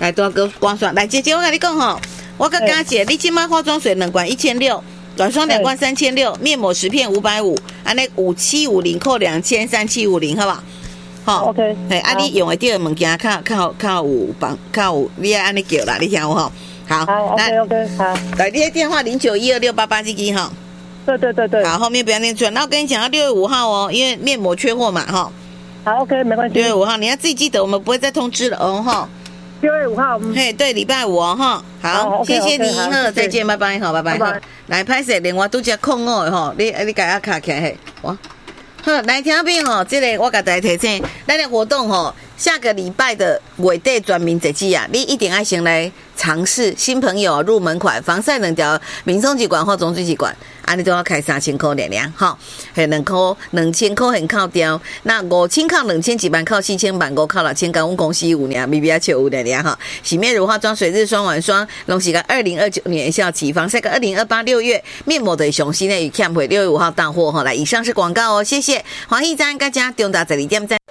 来多个光刷，来姐姐我跟你讲吼，我跟刚姐，你今麦化妆水2罐1600，软霜2罐3600，面膜10片550，安尼5750扣20003750，好不好？好 ，OK。 啊，你用的这个物件较有帮，较有你爱安尼叫啦，你听有吼？好 ，OK， 好。 来，你的电话09126888这支哈。 对。 好，后面不要念错。那我跟你讲，要6月5号哦，因为面膜缺货嘛，哈。 好 ，OK， 没关系。 6月5号，你要自己记得，我们不会再通知了哦，哈。 6月5号， 嘿，对，礼拜5哦，哈。好，谢谢你，再见，拜拜，好，拜拜。来，拍摄连我拄只空哦，吼，你改下卡起来嘿，哇。好，来听众吼，这个我给大家提醒，咱的活动吼，下个礼拜的月底全面截止啊，你一定要先来尝试新朋友入门款防晒2条民生几管或中水几管，啊，你都要开3000块俩，哈，还2000块很靠雕，那5000靠2000几万靠4000万，5靠6000高，我们公司有俩，BB 要求有俩哈，洗面乳、化妆水、日霜、晚霜，拢是个2029年效期，防晒个2028 6月面膜的熊新的与 Camp 6月5号到货哈，来，以上是广告哦，谢谢。黄义章，大家中大这里点赞。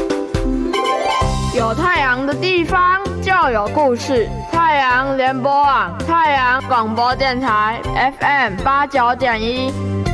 有太阳的地方就有故事。太阳联播网，太阳广播电台 FM89.1。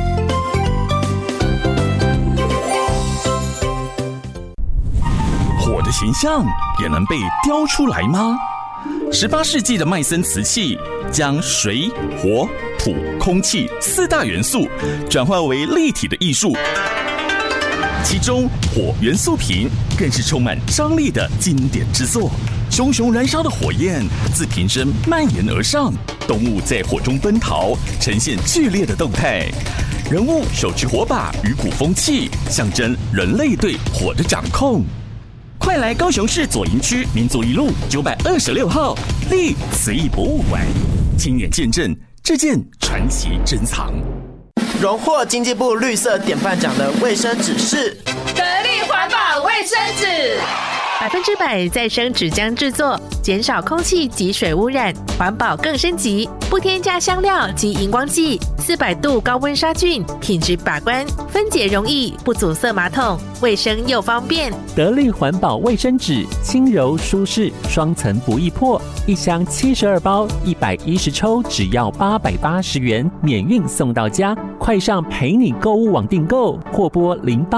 火的形象也能被雕出来吗？18世纪的麦森瓷器将水、火、土、空气4大元素转化为立体的艺术。其中火元素瓶更是充满张力的经典之作，熊熊燃烧的火焰自瓶身蔓延而上，动物在火中奔逃，呈现剧烈的动态。人物手持火把与鼓风器，象征人类对火的掌控。快来高雄市左营区民族一路926号立慈义博物馆，亲眼见证这件传奇珍藏。 荣获经济部绿色典范奖的卫生纸是得力环保卫生纸 ，100%再生纸浆制作，减少空气及水污染，环保更升级，不添加香料及荧光剂，400度高温杀菌，品质把关，分解容易，不阻塞马桶，卫生又方便。 得力环保卫生纸，轻柔舒适，双层不易破，一箱72包，110抽，只要880元，免运送到家。快上陪你购物网订购，或拨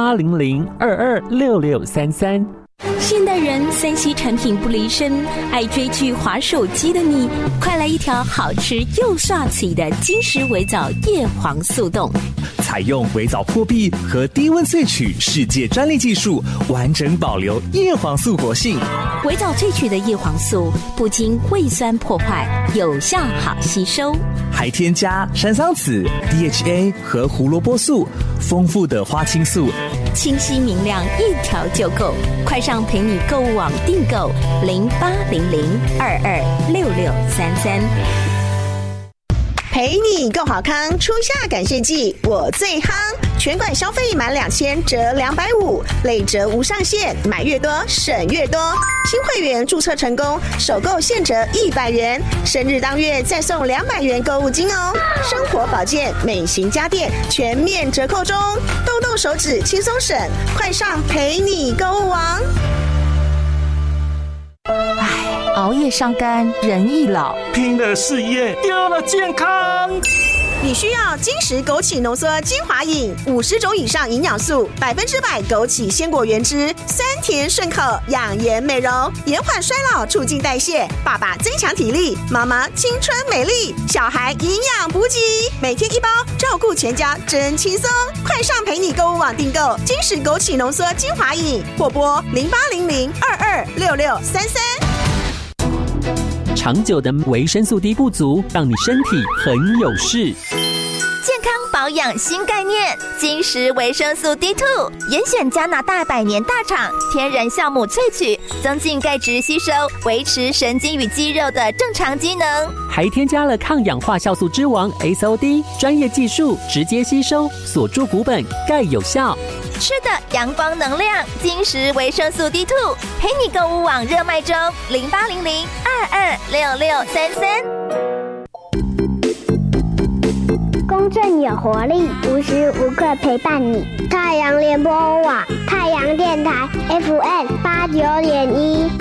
0800226633。 现代人3C 产品不离身，爱追剧滑手机的你，快来一条好吃又帅气的金石微藻叶黄素冻， 采用微藻破壁和低温萃取世界专利技术，完整保留叶黄素活性。 微藻萃取的叶黄素不经胃酸破坏，有效好吸收， 还添加山桑子、DHA 和胡萝卜素，丰富的花青素， 清晰明亮，一条就够。快上陪你购物网订购0800226633。 陪你够好康，初夏感谢季我最夯，全馆消费满2000折250，累折无上限，买越多省越多。新会员注册成功，首购现折100元，生日当月再送200元购物金哦。生活保健、美型家电全面折扣中，动动手指轻松省，快上陪你购物网。 熬夜伤肝，人易老； 拼了事业，丢了健康。 你需要金石枸杞浓缩精华饮，50种以上营养素，100%枸杞鲜果原汁，酸甜顺口，养颜美容，延缓衰老，促进代谢。爸爸增强体力，妈妈青春美丽，小孩营养补给，每天1包，照顾全家真轻松。快上陪你购物网订购金石枸杞浓缩精华饮，或拨0800226633。 长久的维生素 D 不足，让你身体很有事。 健康保养新概念，金石维生素 D2， 严选加拿大100年大厂天然酵母萃取，增进钙质吸收，维持神经与肌肉的正常机能， 还添加了抗氧化酵素之王 SOD， 专业技术直接吸收，锁住骨本，钙有效。 吃的阳光能量，金石维生素 D2， 陪你购物网热卖中，0800226633。 公正有活力，无时无刻陪伴你。太阳联播网，太阳电台 FM89.1。